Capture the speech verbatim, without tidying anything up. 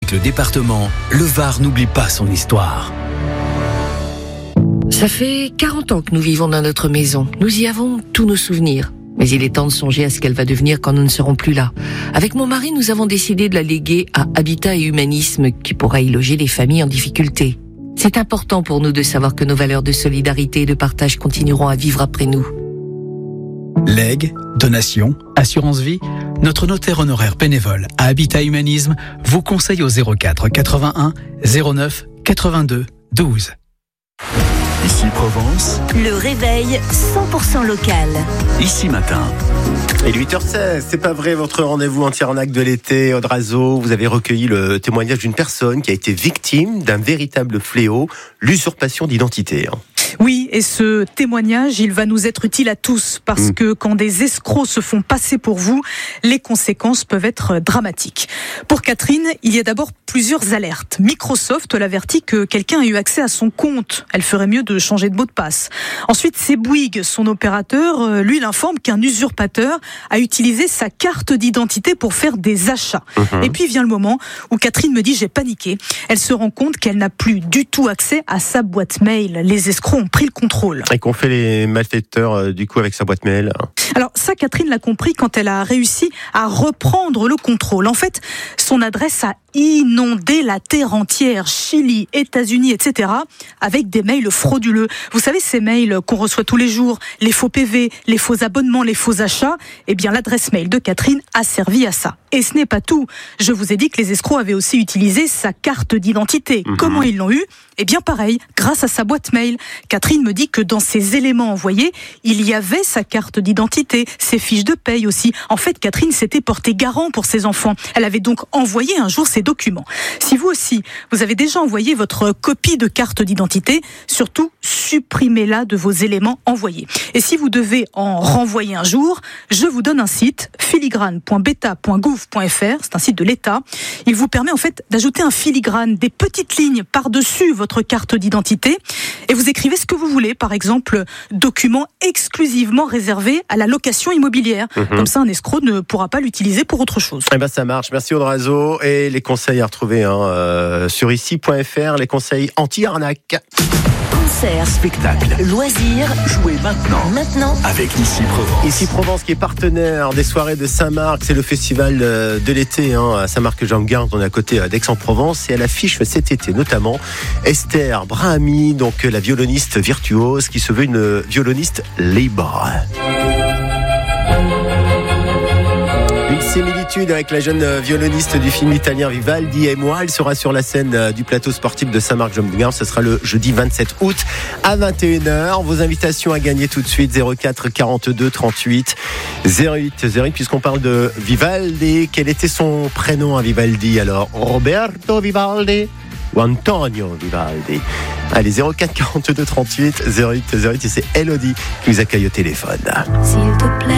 Avec le département, le Var n'oublie pas son histoire. Ça fait quarante ans que nous vivons dans notre maison. Nous y avons tous nos souvenirs. Mais il est temps de songer à ce qu'elle va devenir quand nous ne serons plus là. Avec mon mari, nous avons décidé de la léguer à Habitat et Humanisme, qui pourra y loger les familles en difficulté. C'est important pour nous de savoir que nos valeurs de solidarité et de partage continueront à vivre après nous. Legs, donations, assurance vie, notre notaire honoraire bénévole à Habitat Humanisme vous conseille au zéro quatre quatre-vingt-un zéro neuf quatre-vingt-deux douze. Ici Provence, le réveil cent pour cent local. Ici Matin. Et huit heures seize, c'est pas vrai, votre rendez-vous anti-arnaque de l'été, Odrazo. Vous avez recueilli le témoignage d'une personne qui a été victime d'un véritable fléau, l'usurpation d'identité. Oui, et ce témoignage, il va nous être utile à tous, parce mmh. que quand des escrocs se font passer pour vous, les conséquences peuvent être dramatiques. Pour Catherine, il y a d'abord plusieurs alertes. Microsoft l'avertit que quelqu'un a eu accès à son compte. Elle ferait mieux de changer de mot de passe. Ensuite, c'est Bouygues, son opérateur, lui, il informe qu'un usurpateur a utilisé sa carte d'identité pour faire des achats. Mmh. Et puis vient le moment où Catherine me dit « j'ai paniqué ». Elle se rend compte qu'elle n'a plus du tout accès à sa boîte mail. Les escrocs ont pris le contrôle. Et qu'ont fait les malfaiteurs euh, du coup avec sa boîte mail? Alors ça, Catherine l'a compris quand elle a réussi à reprendre le contrôle. En fait, son adresse a inondé la terre entière, Chili, États-Unis, et cetera, avec des mails frauduleux. Vous savez, ces mails qu'on reçoit tous les jours, les faux P V, les faux abonnements, les faux achats, eh bien l'adresse mail de Catherine a servi à ça. Et ce n'est pas tout. Je vous ai dit que les escrocs avaient aussi utilisé sa carte d'identité. Mmh. Comment ils l'ont eu? Eh bien pareil, grâce à sa boîte mail. Catherine me dit que dans ses éléments envoyés, il y avait sa carte d'identité, ses fiches de paye aussi. En fait, Catherine s'était portée garant pour ses enfants. Elle avait donc envoyé un jour ses documents. Si vous aussi, vous avez déjà envoyé votre copie de carte d'identité, surtout supprimez-la de vos éléments envoyés. Et si vous devez en renvoyer un jour, je vous donne un site, filigrane point beta point gouv point f r, c'est un site de l'État. Il vous permet en fait d'ajouter un filigrane, des petites lignes par-dessus votre carte d'identité, et vous écrivez ce que vous voulez, par exemple, document exclusivement réservé à la location immobilière. Mmh. Comme ça, un escroc ne pourra pas l'utiliser pour autre chose. Eh ben ça marche, merci Odrazo. Et les conseils à retrouver hein, euh, sur ici point f r, les conseils anti-arnaque. Concerts, spectacles, loisirs, jouez maintenant. Maintenant, avec Ici Provence. Ici Provence qui est partenaire des soirées de Saint-Marc, c'est le festival de l'été hein, à Saint-Marc-Jean-Garde, on est à côté d'Aix-en-Provence, et elle affiche cet été notamment Esther Brahami, donc la violoniste virtuose qui se veut une violoniste libre. Une similitude avec la jeune violoniste du film italien Vivaldi et moi. Elle sera sur la scène du plateau sportif de Saint-Marc-Jean-Garde. Ce sera le jeudi vingt-sept août à vingt et une heures. Vos invitations à gagner tout de suite, zéro quatre quarante-deux trente-huit zéro huit zéro huit. Puisqu'on parle de Vivaldi, quel était son prénom à Vivaldi alors? Roberto Vivaldi ou Antonio Vivaldi? Allez, zéro quatre quarante-deux trente-huit zéro huit zéro huit, et c'est Elodie qui vous accueille au téléphone. s'il te plaît.